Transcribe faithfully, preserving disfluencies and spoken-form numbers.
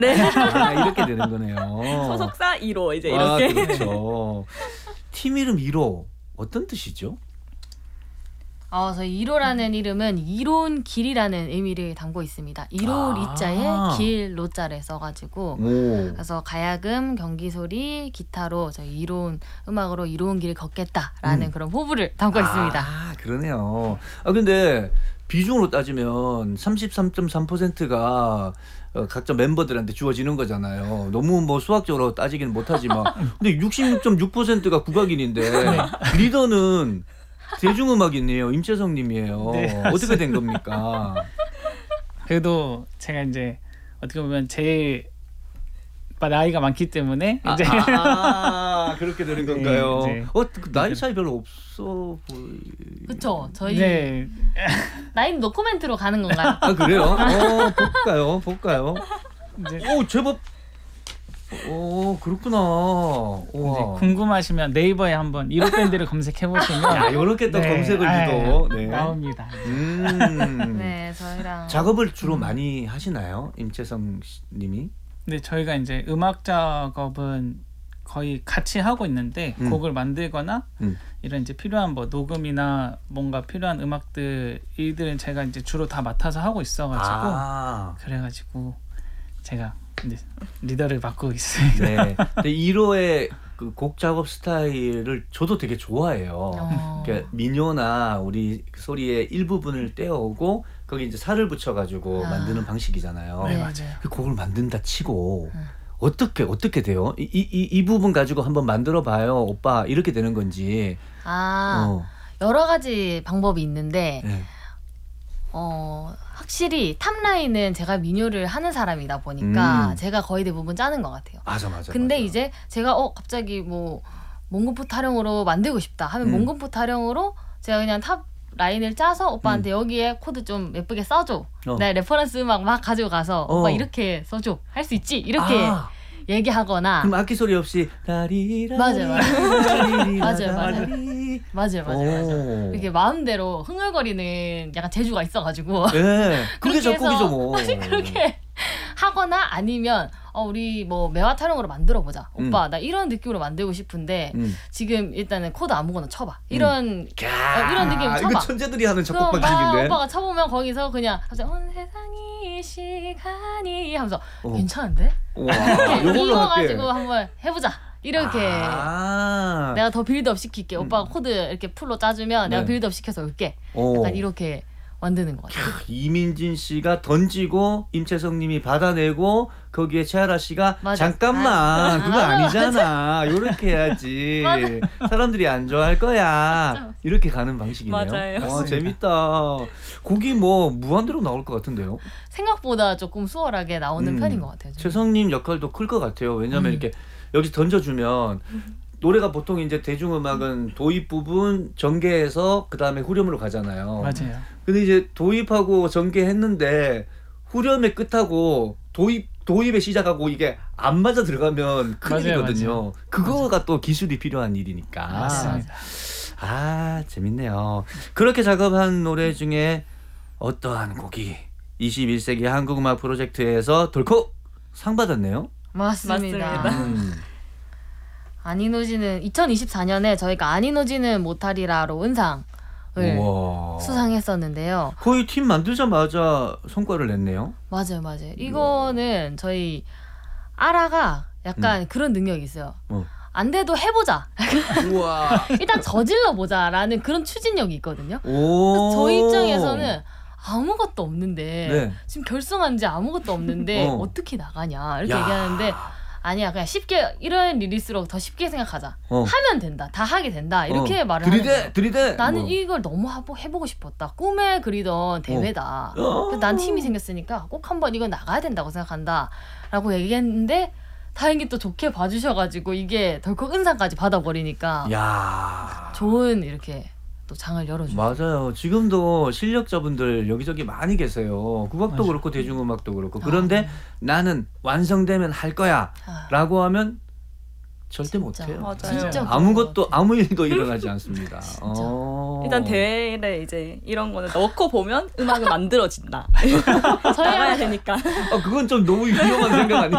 네. 아, 이렇게 되는 거네요. 소속사 일 호 이제 아, 이렇게. 그렇죠. 팀 이름 일 호 어떤 뜻이죠? 어, 저희 일 호라는 이름은 이로운 길이라는 의미를 담고 있습니다. 이로울 아. 이자에 길 로자를 써가지고 오. 그래서 가야금, 경기소리, 기타로 저희 이로운 음악으로 이로운 길을 걷겠다라는 음. 그런 포부를 담고 아, 있습니다. 그러네요. 아 근데 비중으로 따지면 삼십삼 점 삼 퍼센트가 어, 각자 멤버들한테 주어지는 거잖아요. 너무 뭐 수학적으로 따지기는 못하지만 근데 육십육 점 육 퍼센트가 국악인인데 리더는 대중음악인이에요. 임채성 님이에요. 네, 어떻게 된 겁니까? 그래도 제가 이제 어떻게 보면 제일 나이가 많기 때문에 아, 이제 아, 그렇게 되는 네, 건가요? 이제 어, 그 나이 차이 별로 없어 보이. 그쵸? 저희 네, 나이는 노코멘트로 가는 건가요? 아 그래요? 어, 볼까요? 볼까요? 이제 오 제법. 오 그렇구나. 이제 우와. 궁금하시면 네이버에 한번 일 호 밴드를 검색해 보시면 야 이렇게 또 검색을 유도. 네. 나옵니다. 음. 네, 저희랑 작업을 주로 많이 하시나요, 임채성 님이? 네, 저희가 이제 음악 작업은 거의 같이 하고 있는데 음. 곡을 만들거나 음. 이런 이제 필요한 뭐 녹음이나 뭔가 필요한 음악들 이들은 제가 이제 주로 다 맡아서 하고 있어가지고 아. 그래가지고 제가 이제 리더를 맡고 있습니다. 네. 근데 일 호의 그 곡 작업 스타일을 저도 되게 좋아해요. 어. 그러니까 민요나 우리 소리의 일부분을 떼어오고 거기 이제 살을 붙여가지고 아. 만드는 방식이잖아요. 네, 네. 맞아요. 그 곡을 만든다 치고 음. 어떻게 어떻게 돼요? 이, 이, 이, 이 부분 가지고 한번 만들어 봐요, 오빠. 이렇게 되는 건지. 아 어. 여러 가지 방법이 있는데 네. 어 확실히 탑라인은 제가 민요를 하는 사람이다 보니까 음. 제가 거의 대부분 짜는 것 같아요. 맞아 맞아. 근데 맞아. 이제 제가 어 갑자기 뭐 몽금포 타령으로 만들고 싶다 하면 음. 몽금포 타령으로 제가 그냥 탑 라인을 짜서 오빠한테 음. 여기에 코드 좀 예쁘게 써줘. 어. 내 레퍼런스 음악 막 가지고 가서 어. 오빠 이렇게 써줘. 할 수 있지? 이렇게 아, 얘기하거나 그럼 악기 소리 없이 다리라 맞아요, 맞아요 맞아요, 맞아요. 맞아요, 맞아요, 맞아요. 이렇게 마음대로 흥얼거리는 약간 재주가 있어가지고 예, 그게 그렇게 해서 작곡이죠 뭐. 그렇게 하거나 아니면 어 우리 뭐 매화 타령으로 만들어 보자. 음. 오빠 나 이런 느낌으로 만들고 싶은데 음. 지금 일단은 코드 아무거나 쳐봐. 이런 야, 어, 이런 느낌 이거 쳐봐. 천재들이 하는 작곡 그럼 막 방식인데. 오빠가 쳐보면 거기서 그냥 갑자기 온 세상이 시간이 하면서 어. 괜찮은데? 와, 이렇게 요걸로 이거 할게. 가지고 한번 해보자. 이렇게 아, 내가 더 빌드업 시킬게. 음. 오빠가 코드 이렇게 풀로 짜주면 내가 네. 빌드업 시켜서 올게. 오. 약간 이렇게 만드는 것 같아요. 이민진 씨가 던지고 임채성 님이 받아내고 거기에 최하라 씨가 맞아. 잠깐만 아, 그거 맞아, 아니잖아 요렇게 해야지 사람들이 안 좋아할 거야 이렇게 가는 방식이네요. 맞아요. 와 재밌다. 곡이 뭐 무한대로 나올 것 같은데요. 생각보다 조금 수월하게 나오는 음. 편인 것 같아요. 저는. 최성님 역할도 클 것 같아요. 왜냐하면 음. 이렇게 여기 던져주면 노래가 보통 이제 대중음악은 도입 부분 전개해서 그 다음에 후렴으로 가잖아요. 맞아요. 근데 이제 도입하고 전개했는데 후렴의 끝하고 도입 도입의 시작하고 이게 안 맞아 들어가면 큰일이거든요. 맞아요. 그거가 또 기술이 필요한 일이니까. 맞습니다. 아 재밌네요. 그렇게 작업한 노래 중에 어떠한 곡이 이십일 세기 한국음악 프로젝트에서 덜컥 상 받았네요. 맞습니다. 맞습니다. 음. 아니노지는 이천이십사 년에 저희가 아니노지는 못하리라로 은상을 우와. 수상했었는데요. 거의 팀 만들자마자 성과를 냈네요. 맞아요, 맞아요. 이거는 저희 아라가 약간 그런 능력이 있어요. 어. 안 돼도 해보자. 우와. 일단 저질러 보자라는 그런 추진력이 있거든요. 오. 저희 입장에서는 아무것도 없는데 네. 지금 결성한 지 아무것도 없는데 어. 어. 떻게 나가냐 이렇게 야. 얘기하는데 아니야 그냥 쉽게 이런 리리스로 더 쉽게 생각하자. 어. 하면 된다. 다 하게 된다. 이렇게 어. 말을 하는 들이대 거예요. 들이대. 나는 뭐. 이걸 너무 하고 해보고 싶었다. 꿈에 그리던 대회다. 어. 그래서 난 팀이 생겼으니까 꼭 한번 이건 나가야 된다고 생각한다. 라고 얘기했는데 다행히 또 좋게 봐주셔가지고 이게 덜컥 은상까지 받아버리니까 야. 좋은 이렇게 또 장을 열어주고 맞아요. 지금도 실력자분들 여기저기 많이 계세요. 국악도 맞아. 그렇고 대중음악도 그렇고. 그런데 아, 네. 나는 완성되면 할 거야 아, 라고 하면 절대 진짜. 못해요. 맞아요. 진짜 그런 아무것도 것 같아요. 아무 일도 일어나지 않습니다. 진짜. 어. 일단 대회에 이제 이런 거는 넣고 보면 음악은 만들어진다. 저희 나가야 되니까. 아, 그건 좀 너무 위험한 생각 아니에요?